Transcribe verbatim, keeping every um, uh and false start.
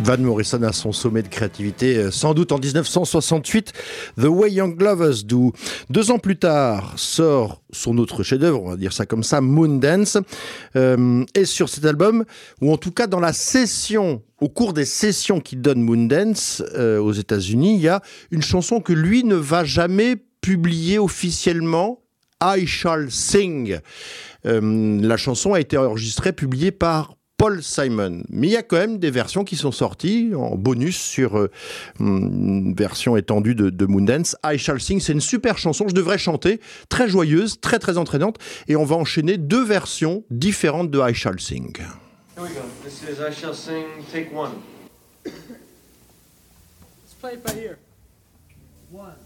Van Morrison à son sommet de créativité, sans doute en dix-neuf cent soixante-huit, The Way Young Lovers Do. Deux ans plus tard, sort son autre chef-d'œuvre, on va dire ça comme ça, Moondance. Euh, et sur cet album, ou en tout cas dans la session, au cours des sessions qui donnent Moondance euh, aux États-Unis, il y a une chanson que lui ne va jamais publier officiellement, I Shall Sing. Euh, la chanson a été enregistrée, publiée par Paul Simon. Mais il y a quand même des versions qui sont sorties en bonus sur euh, une version étendue de, de Moondance. I Shall Sing, c'est une super chanson, je devrais chanter, très joyeuse, très très entraînante. Et on va enchaîner deux versions différentes de I Shall Sing. Here we go. This is I Shall Sing, take one. Let's play it by ear. One.